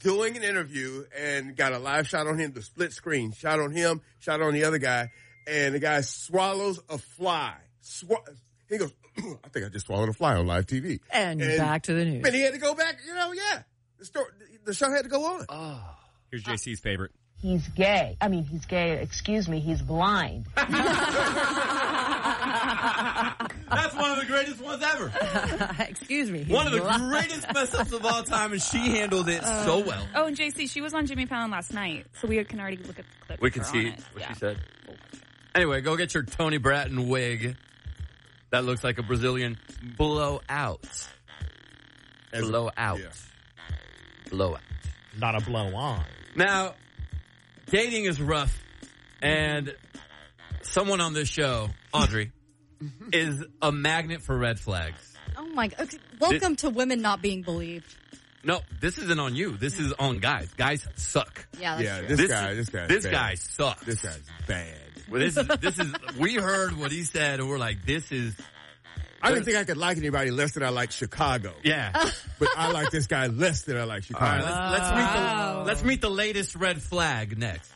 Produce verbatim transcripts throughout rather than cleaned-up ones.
doing an interview and got a live shot on him, the split screen, shot on him, shot on the other guy, and the guy swallows a fly. Swa- he goes, I think I just swallowed a fly on live T V. And, and back to the news. And he had to go back, you know, yeah. The, story, the show had to go on. Oh. Here's J C's favorite. He's gay. I mean, he's gay. Excuse me, he's blind. That's one of the greatest ones ever. Excuse me. One of the blind. greatest mess-ups of all time, and she handled it uh, so well. Oh, and J C, she was on Jimmy Fallon last night, so we can already look at the clip. We can see what yeah. she said. Anyway, go get your Tony Bratton wig. That looks like a Brazilian blowout. Blowout. Yeah. Blowout. Not a blow-on. Now, dating is rough, and someone on this show, Audrey, is a magnet for red flags. Oh, my God. Okay. Welcome it, to women not being believed. No, this isn't on you. This is on guys. Guys suck. Yeah, that's yeah true. this, this guy, this guy, This bad. guy sucks. This guy's bad. Well, this is, this is, we heard what he said, and we're like, this is... I didn't think I could like anybody less than I like Chicago. Yeah. But I like this guy less than I like Chicago. All right, let's, let's, meet the, let's meet the latest red flag next.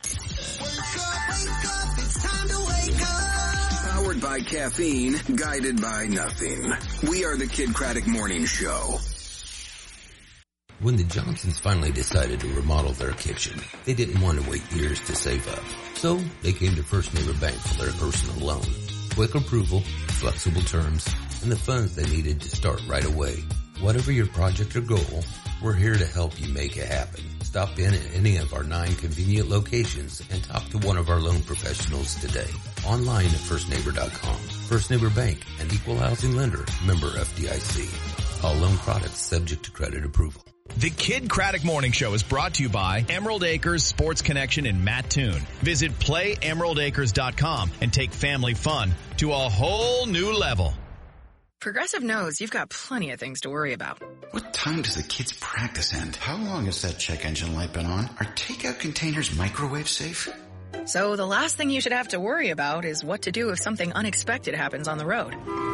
Powered by caffeine, guided by nothing. We are the Kid Craddock Morning Show. When the Johnsons finally decided to remodel their kitchen, they didn't want to wait years to save up. So they came to First Neighbor Bank for their personal loan. Quick approval, flexible terms, and the funds they needed to start right away. Whatever your project or goal, we're here to help you make it happen. Stop in at any of our nine convenient locations and talk to one of our loan professionals today. Online at first neighbor dot com. First Neighbor Bank, an equal housing lender, member F D I C. All loan products subject to credit approval. The Kid Craddock Morning Show is brought to you by Emerald Acres Sports Connection in Mattoon. Visit play emerald acres dot com and take family fun to a whole new level. Progressive knows you've got plenty of things to worry about. What time does the kids' practice end? How long has that check engine light been on? Are takeout containers microwave safe? So the last thing you should have to worry about is what to do if something unexpected happens on the road.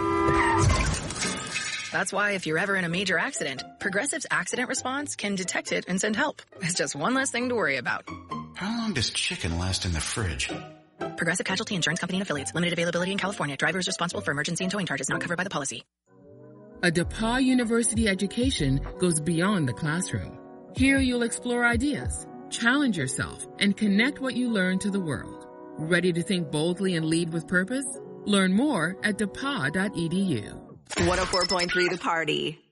That's why if you're ever in a major accident, Progressive's accident response can detect it and send help. It's just one less thing to worry about. How long does chicken last in the fridge? Progressive Casualty Insurance Company and Affiliates. Limited availability in California. Driver is responsible for emergency and towing charges not covered by the policy. A DePauw University education goes beyond the classroom. Here you'll explore ideas, challenge yourself, and connect what you learn to the world. Ready to think boldly and lead with purpose? Learn more at depaw dot e d u. one oh four point three The Party.